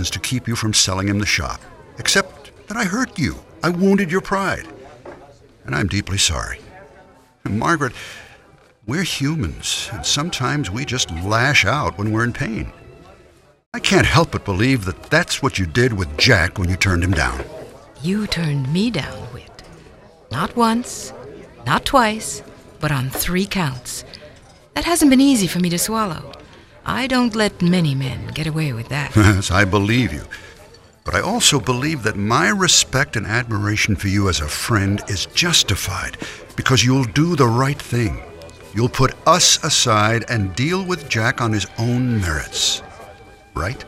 license to keep you from selling him the shop. Except that I hurt you. I wounded your pride. And I'm deeply sorry. And Margaret, we're humans, and sometimes we just lash out when we're in pain. I can't help but believe that that's what you did with Jack when you turned him down. You turned me down, Whit. Not once, not twice, but on 3 counts. That hasn't been easy for me to swallow. I don't let many men get away with that. Yes, I believe you. But I also believe that my respect and admiration for you as a friend is justified because you'll do the right thing. You'll put us aside and deal with Jack on his own merits. Right?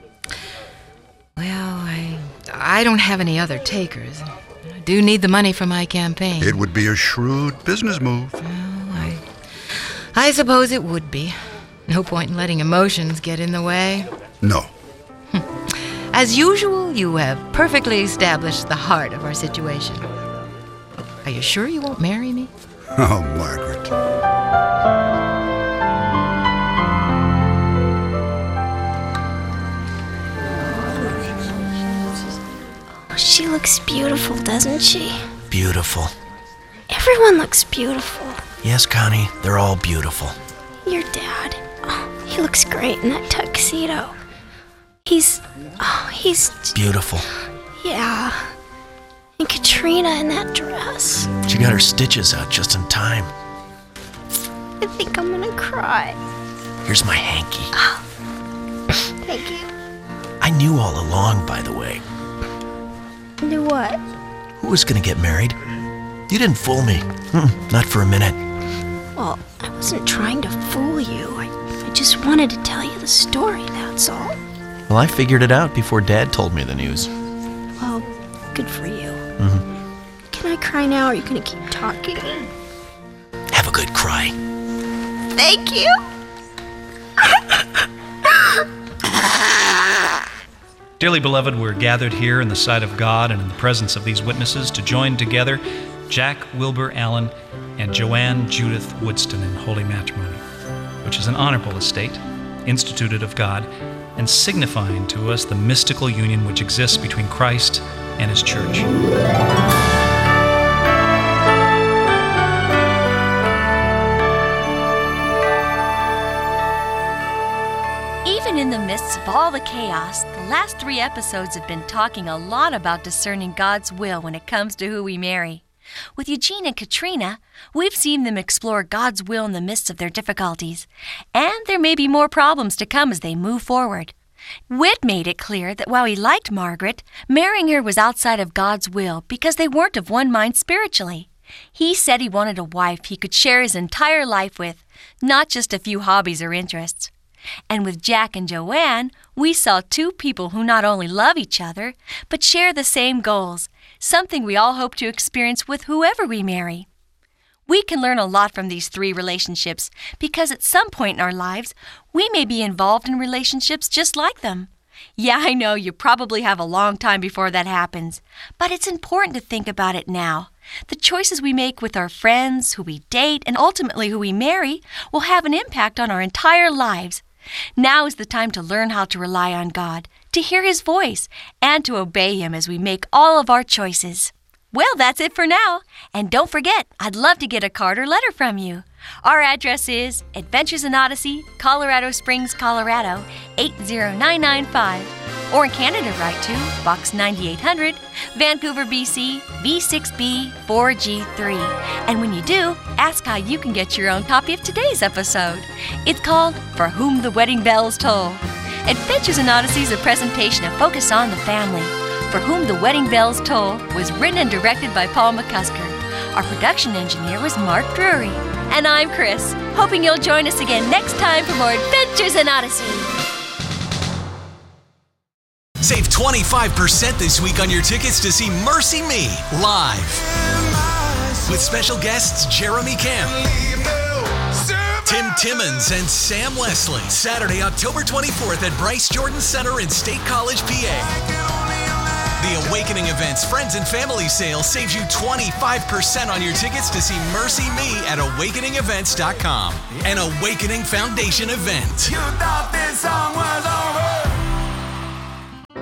Well, I don't have any other takers. I do need the money for my campaign. It would be a shrewd business move. Well, I suppose it would be. No point in letting emotions get in the way. No. As usual, you have perfectly established the heart of our situation. Are you sure you won't marry me? Oh, Margaret. She looks beautiful, doesn't she? Beautiful. Everyone looks beautiful. Yes, Connie, they're all beautiful. Your dad. Oh, he looks great in that tuxedo. He's beautiful. Yeah. And Katrina in that dress. She got her stitches out just in time. I think I'm gonna cry. Here's my hanky. Oh. Thank you. I knew all along, by the way. Knew what? Who was gonna get married? You didn't fool me. Not for a minute. Well, I wasn't trying to fool you. I just wanted to tell you the story, that's all. Well, I figured it out before Dad told me the news. Well, good for you. Mm-hmm. Can I cry now, or are you gonna keep talking? Have a good cry. Thank you. Dearly beloved, we're gathered here in the sight of God and in the presence of these witnesses to join together Jack Wilbur Allen and Joanne Judith Woodston in holy matrimony, which is an honorable estate, instituted of God, and signifying to us the mystical union which exists between Christ and His church. Even in the midst of all the chaos, the last 3 episodes have been talking a lot about discerning God's will when it comes to who we marry. With Eugene and Katrina, we've seen them explore God's will in the midst of their difficulties, and there may be more problems to come as they move forward. Whit made it clear that while he liked Margaret, marrying her was outside of God's will because they weren't of one mind spiritually. He said he wanted a wife he could share his entire life with, not just a few hobbies or interests. And with Jack and Joanne, we saw 2 people who not only love each other, but share the same goals, something we all hope to experience with whoever we marry. We can learn a lot from these 3 relationships because at some point in our lives, we may be involved in relationships just like them. Yeah, I know you probably have a long time before that happens, but it's important to think about it now. The choices we make with our friends, who we date, and ultimately who we marry will have an impact on our entire lives. Now is the time to learn how to rely on God, to hear His voice, and to obey Him as we make all of our choices. Well, that's it for now. And don't forget, I'd love to get a card or letter from you. Our address is Adventures in Odyssey, Colorado Springs, Colorado, 80995. Or in Canada, write to Box 9800, Vancouver, BC, V6B 4G3. And when you do, ask how you can get your own copy of today's episode. It's called For Whom the Wedding Bells Toll. Adventures in Odyssey is a presentation of Focus on the Family. For Whom the Wedding Bells Toll was written and directed by Paul McCusker. Our production engineer was Mark Drury. And I'm Chris, hoping you'll join us again next time for more Adventures in Odyssey. Save 25% this week on your tickets to see Mercy Me live. With special guests Jeremy Camp, Tim Timmons, and Sam Leslie. Saturday, October 24th at Bryce Jordan Center in State College, PA. The Awakening Events Friends and Family Sale saves you 25% on your tickets to see Mercy Me at awakeningevents.com. An Awakening Foundation event. You thought this song was over.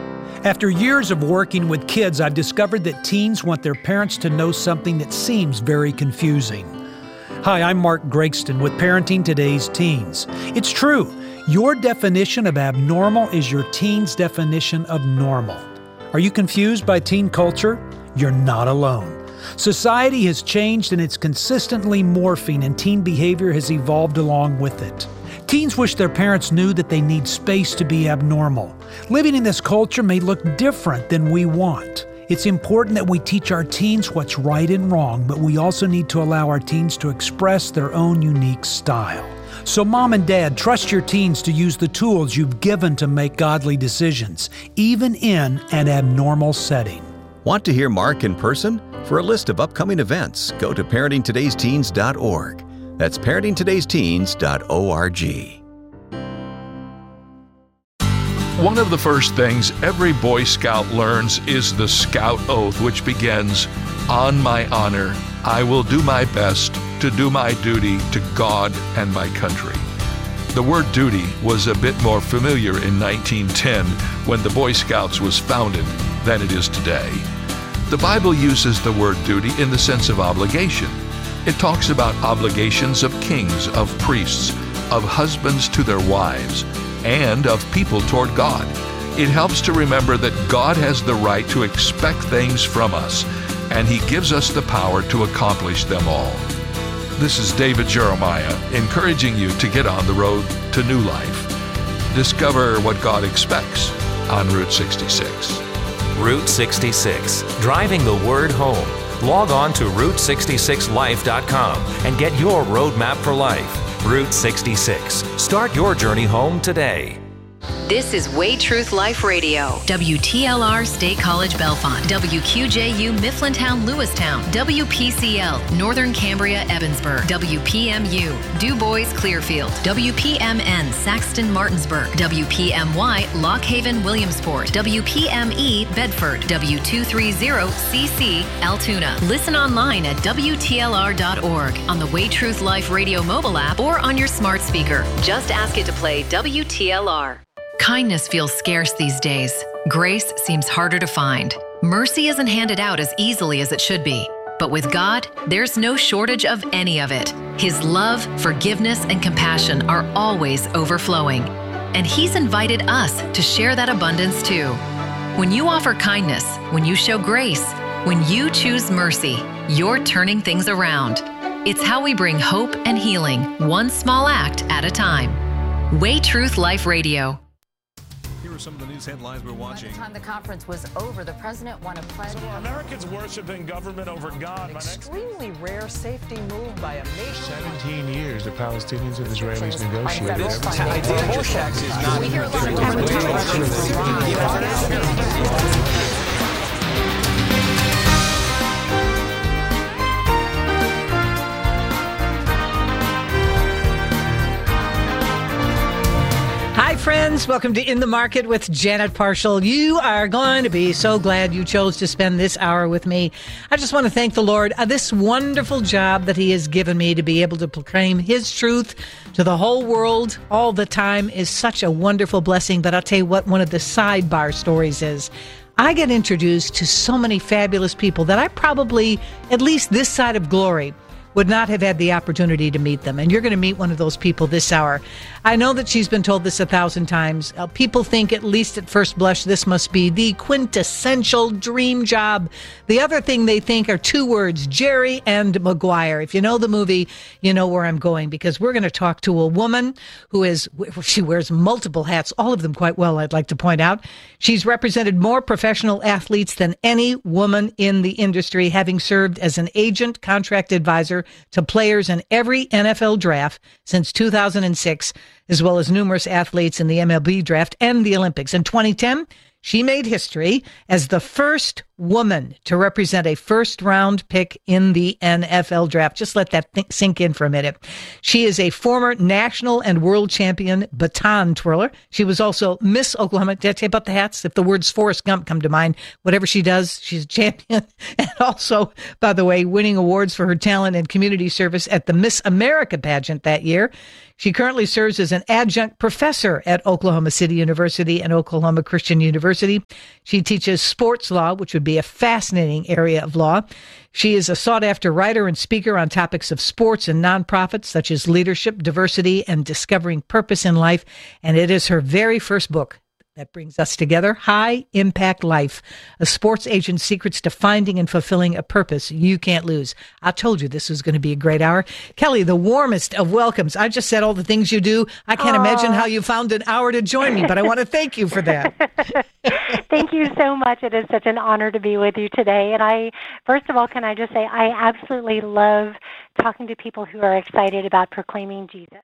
After years of working with kids, I've discovered that teens want their parents to know something that seems very confusing. Hi, I'm Mark Gregston with Parenting Today's Teens. It's true. Your definition of abnormal is your teen's definition of normal. Are you confused by teen culture? You're not alone. Society has changed and it's consistently morphing, and teen behavior has evolved along with it. Teens wish their parents knew that they need space to be abnormal. Living in this culture may look different than we want. It's important that we teach our teens what's right and wrong, but we also need to allow our teens to express their own unique style. So mom and dad, trust your teens to use the tools you've given to make godly decisions, even in an abnormal setting. Want to hear Mark in person? For a list of upcoming events, go to parentingtodaysteens.org. That's parentingtodaysteens.org. One of the first things every Boy Scout learns is the Scout Oath, which begins, "On my honor, I will do my best to do my duty to God and my country." The word duty was a bit more familiar in 1910 when the Boy Scouts was founded than it is today. The Bible uses the word duty in the sense of obligation. It talks about obligations of kings, of priests, of husbands to their wives, and of people toward God. It helps to remember that God has the right to expect things from us, and He gives us the power to accomplish them all. This is David Jeremiah, encouraging you to get on the road to new life. Discover what God expects on Route 66. Route 66, driving the word home. Log on to Route66Life.com and get your roadmap for life. Route 66. Start your journey home today. This is Way Truth Life Radio. WTLR State College Bellefonte. WQJU Mifflintown Lewistown. WPCL Northern Cambria Evansburg. WPMU Du Bois Clearfield. WPMN Saxton Martinsburg. WPMY Lock Haven Williamsport. WPME Bedford. W230CC Altoona. Listen online at WTLR.org, on the Way Truth Life Radio mobile app, or on your smart speaker. Just ask it to play WTLR. Kindness feels scarce these days. Grace seems harder to find. Mercy isn't handed out as easily as it should be. But with God, there's no shortage of any of it. His love, forgiveness, and compassion are always overflowing. And He's invited us to share that abundance too. When you offer kindness, when you show grace, when you choose mercy, you're turning things around. It's how we bring hope and healing, one small act at a time. Way Truth Life Radio. Here are some of the news headlines we're watching. By the time the conference was over, the president won a pledge. So are Americans worshiping government over God? An extremely rare safety move by a nation. 17 years the Palestinians and Israelis negotiated. We hear a lot of Hi, friends. Welcome to In the Market with Janet Parshall. You are going to be so glad you chose to spend this hour with me. I just want to thank the Lord. This wonderful job that He has given me to be able to proclaim His truth to the whole world all the time is such a wonderful blessing. But I'll tell you what one of the sidebar stories is. I get introduced to so many fabulous people that I probably, at least this side of glory, would not have had the opportunity to meet them. And you're going to meet one of those people this hour. I know that she's been told this 1,000 times. People think, at least at first blush, this must be the quintessential dream job. The other thing they think are two words, Jerry and Maguire. If you know the movie, you know where I'm going, because we're going to talk to a woman she wears multiple hats, all of them quite well, I'd like to point out. She's represented more professional athletes than any woman in the industry, having served as an agent, contract advisor to players in every NFL draft since 2006, as well as numerous athletes in the MLB draft and the Olympics. In 2010, she made history as the first woman to represent a first-round pick in the NFL draft. Just let that sink in for a minute. She is a former national and world champion baton twirler. She was also Miss Oklahoma. Did I tell you about the hats? If the words Forrest Gump come to mind, whatever she does, she's a champion. And also, by the way, winning awards for her talent and community service at the Miss America pageant that year. She currently serves as an adjunct professor at Oklahoma City University and Oklahoma Christian University. University. She teaches sports law, which would be a fascinating area of law. She is a sought-after writer and speaker on topics of sports and nonprofits, such as leadership, diversity, and discovering purpose in life. And it is her very first book that brings us together, High Impact Life, a sports agent's secrets to finding and fulfilling a purpose you can't lose. I told you this was going to be a great hour. Kelly, the warmest of welcomes. I just said all the things you do. I can't imagine how you found an hour to join me, but I want to thank you for that. Thank you so much. It is such an honor to be with you today. And first of all, can I just say, I absolutely love talking to people who are excited about proclaiming Jesus.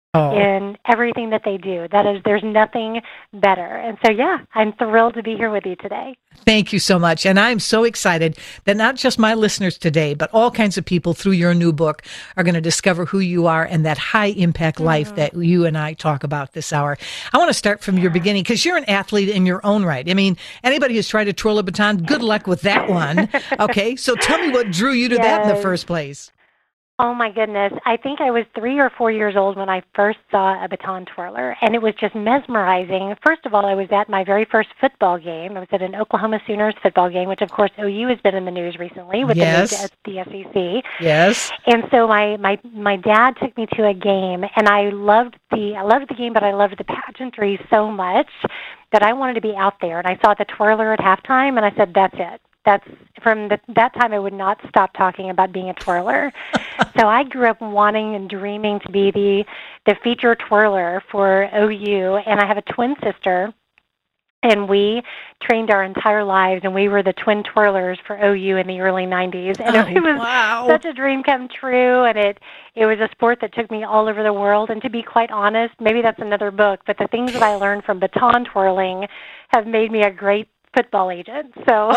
In everything that they do. There's nothing better. And so, I'm thrilled to be here with you today. Thank you so much. And I'm so excited that not just my listeners today, but all kinds of people through your new book are going to discover who you are and that high impact life that you and I talk about this hour. I want to start from your beginning because you're an athlete in your own right. I mean, anybody who's tried to twirl a baton, good luck with that one. Okay, so tell me what drew you to that in the first place. Oh, my goodness. I think I was 3 or 4 years old when I first saw a baton twirler, and it was just mesmerizing. First of all, I was at my very first football game. I was at an Oklahoma Sooners football game, which, of course, OU has been in the news recently with the move to the SEC. Yes. And so my dad took me to a game, and I loved the game, but I loved the pageantry so much that I wanted to be out there. And I saw the twirler at halftime, and I said, that's it. From that time, I would not stop talking about being a twirler. So I grew up wanting and dreaming to be the feature twirler for OU, and I have a twin sister, and we trained our entire lives, and we were the twin twirlers for OU in the early 90s. And it was such a dream come true, and it was a sport that took me all over the world. And to be quite honest, maybe that's another book, but the things that I learned from baton twirling have made me a great football agent. So,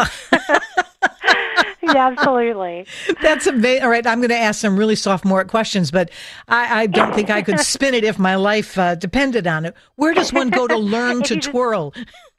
yeah, absolutely. That's amazing. All right, I'm going to ask some really sophomore questions, but I don't think I could spin it if my life depended on it. Where does one go to learn to twirl?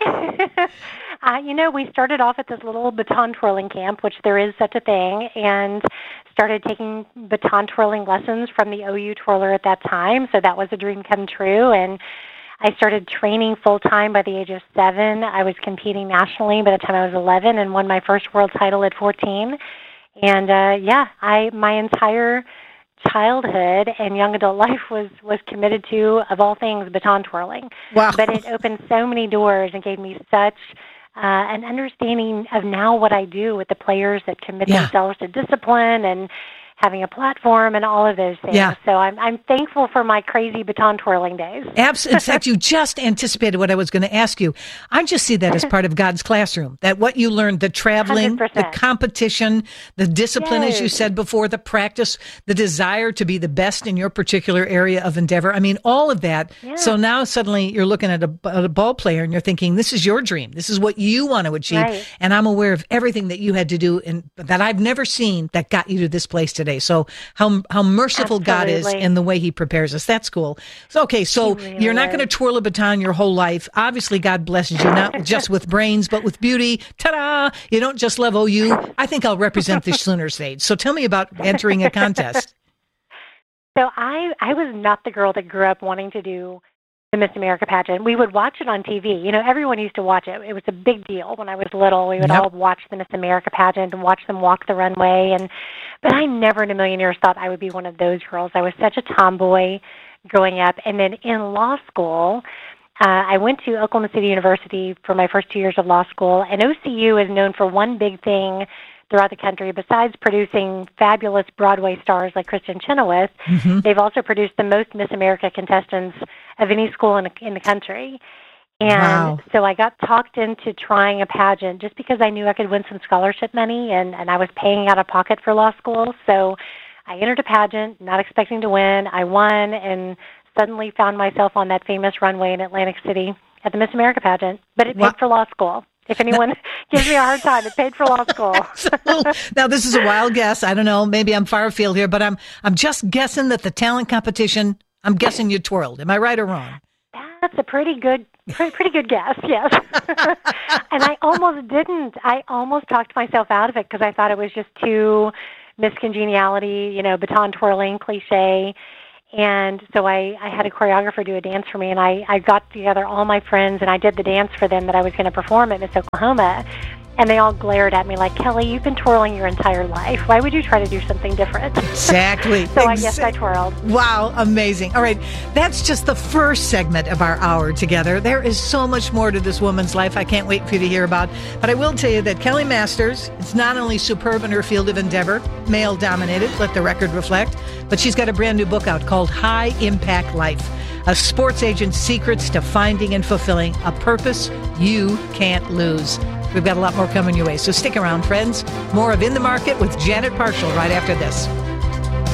We started off at this little baton twirling camp, which there is such a thing, and started taking baton twirling lessons from the OU twirler at that time. So that was a dream come true, and I started training full-time by the age of 7. I was competing nationally by the time I was 11 and won my first world title at 14. And, my entire childhood and young adult life was committed to, of all things, baton twirling. Wow. But it opened so many doors and gave me such an understanding of now what I do with the players that commit themselves to discipline and having a platform and all of those things. Yeah. So I'm thankful for my crazy baton twirling days. Absolutely. In fact, you just anticipated what I was going to ask you. I just see that as part of God's classroom, that what you learned, the traveling, 100%. the competition, the discipline, as you said before, the practice, the desire to be the best in your particular area of endeavor. I mean, all of that. Yeah. So now suddenly you're looking at a ball player and you're thinking, this is your dream. This is what you want to achieve. Right. And I'm aware of everything that you had to do and that I've never seen that got you to this place today. So how merciful God is in the way he prepares us. That's cool. So, okay, so really you're not going to twirl a baton your whole life. Obviously, God blesses you, not just with brains, but with beauty. Ta-da! You don't just love OU. I think I'll represent the Sooners stage. So tell me about entering a contest. So I was not the girl that grew up wanting to do the Miss America pageant. We would watch it on TV. Everyone used to watch it. It was a big deal when I was little. We would all watch the Miss America pageant and watch them walk the runway. But I never in a million years thought I would be one of those girls. I was such a tomboy growing up. And then in law school, I went to Oklahoma City University for my first 2 years of law school. And OCU is known for one big thing throughout the country. Besides producing fabulous Broadway stars like Kristen Chenoweth, they've also produced the most Miss America contestants of any school in the country. And so I got talked into trying a pageant just because I knew I could win some scholarship money, and I was paying out of pocket for law school. So I entered a pageant, not expecting to win. I won and suddenly found myself on that famous runway in Atlantic City at the Miss America pageant. But it paid for law school. If anyone gives me a hard time, it paid for law school. Now, this is a wild guess. I don't know. Maybe I'm far afield here, but I'm just guessing that the talent competition, I'm guessing you twirled. Am I right or wrong? That's a pretty good guess, yes. And I almost didn't. I almost talked myself out of it because I thought it was just too miscongeniality, baton twirling, cliche. And so I had a choreographer do a dance for me, and I got together all my friends, and I did the dance for them that I was going to perform at Miss Oklahoma. And they all glared at me like, Kelly, you've been twirling your entire life. Why would you try to do something different? Exactly. So I guess I twirled. Wow, amazing. All right, that's just the first segment of our hour together. There is so much more to this woman's life I can't wait for you to hear about. But I will tell you that Kelly Masters is not only superb in her field of endeavor, male-dominated, let the record reflect, but she's got a brand new book out called High Impact Life, a sports agent's secrets to finding and fulfilling a purpose you can't lose. We've got a lot more coming your way, so stick around, friends. More of In the Market with Janet Parshall right after this.